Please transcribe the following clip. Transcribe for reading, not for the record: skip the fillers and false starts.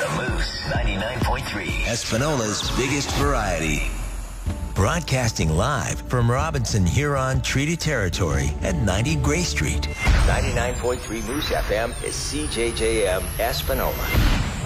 The Moose 99.3. Espinola's biggest variety. Broadcasting live from Robinson Huron Treaty Territory at 90 Gray Street. 99.3 Moose FM is CJJM Espanola.